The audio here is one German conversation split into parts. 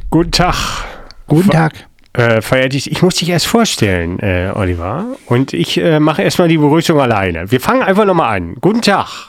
Guten Tag. Guten Tag. Verehrtes, ich muss dich erst vorstellen, Oliver. Und ich mache erstmal die Begrüßung alleine. Wir fangen einfach nochmal an. Guten Tag.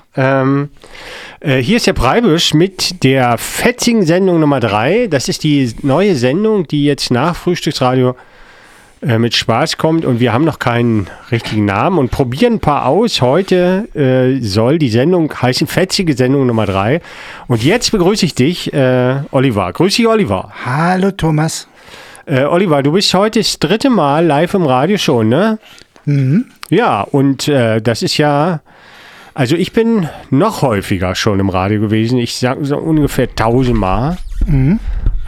Hier ist der Preibisch mit der fetzigen Sendung Nummer 3. Das ist die neue Sendung, die jetzt nach Frühstücksradio mit Spaß kommt. Und wir haben noch keinen richtigen Namen und probieren ein paar aus. Heute soll die Sendung heißen fetzige Sendung Nummer 3. Und jetzt begrüße ich dich, Oliver. Grüß dich, Oliver. Hallo, Thomas. Oliver, du bist heute das 3. Mal live im Radio schon, ne? Mhm. Ja, und das ist ja, also ich bin noch häufiger schon im Radio gewesen. Ich sage so ungefähr 1000 Mal. Mhm.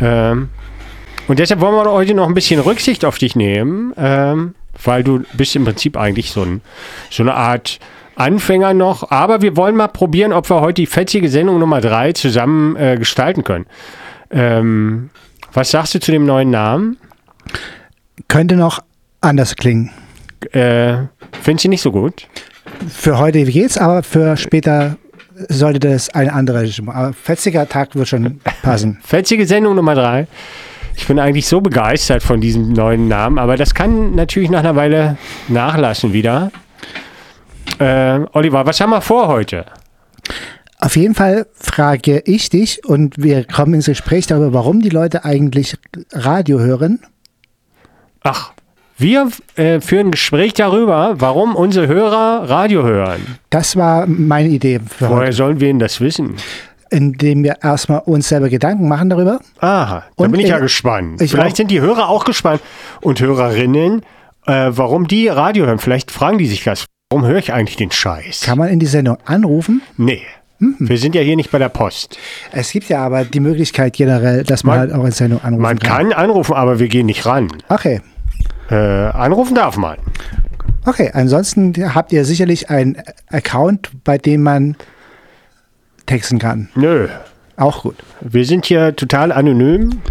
Und deshalb wollen wir heute noch ein bisschen Rücksicht auf dich nehmen, weil du bist im Prinzip eigentlich so eine Art Anfänger noch. Aber wir wollen mal probieren, ob wir heute die fetzige Sendung Nummer 3 zusammen gestalten können. Was sagst du zu dem neuen Namen? Könnte noch anders klingen. Findest du nicht so gut? Für heute geht's, aber für später sollte das eine andere Stimmung. Aber fetziger Tag wird schon passen. Fetzige Sendung Nummer 3. Ich bin eigentlich so begeistert von diesem neuen Namen, aber das kann natürlich nach einer Weile nachlassen wieder. Oliver, was haben wir vor heute? Auf jeden Fall frage ich dich und wir kommen ins Gespräch darüber, warum die Leute eigentlich Radio hören. Ach, wir führen ein Gespräch darüber, warum unsere Hörer Radio hören. Das war meine Idee für Woher heute. sollen wir denn das wissen? Indem wir erstmal uns selber Gedanken machen darüber. Aha, da Und bin ich ja gespannt. ich Vielleicht auch. sind die Hörer auch gespannt und Hörerinnen, warum die Radio hören. Vielleicht fragen die sich das, warum höre ich eigentlich den Scheiß? Kann man in die Sendung anrufen? Nee, wir sind ja hier nicht bei der Post. Es gibt ja aber die Möglichkeit generell, dass man halt auch in Sendung anrufen Man kann anrufen, aber wir gehen nicht ran. Okay. Anrufen darf man. Okay, ansonsten habt ihr sicherlich einen Account, bei dem man texten kann. Nö, Auch gut. wir sind hier total anonym,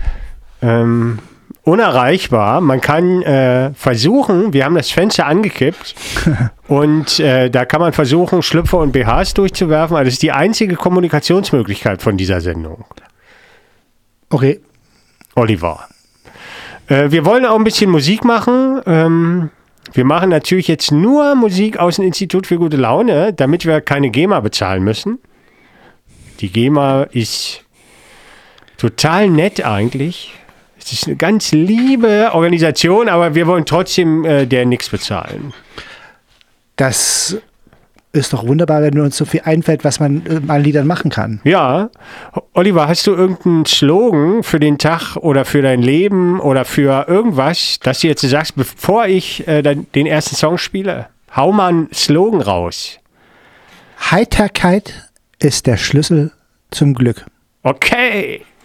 unerreichbar. Man kann versuchen, wir haben das Fenster angekippt und da kann man versuchen, Schlüpfer und BHs durchzuwerfen. Also das ist die einzige Kommunikationsmöglichkeit von dieser Sendung. Okay. Oliver. Wir wollen auch ein bisschen Musik machen. Wir machen natürlich jetzt nur Musik aus dem Institut für gute Laune, damit wir keine GEMA bezahlen müssen. Die GEMA ist total nett eigentlich. Es ist eine ganz liebe Organisation, aber wir wollen trotzdem der nichts bezahlen. Das ist doch wunderbar, wenn uns so viel einfällt, was man an Liedern machen kann. Ja, Oliver, hast du irgendeinen Slogan für den Tag oder für dein Leben oder für irgendwas, dass du jetzt sagst, bevor ich den ersten Song spiele? Hau mal einen Slogan raus. Heiterkeit ist der Schlüssel zum Glück. Okay.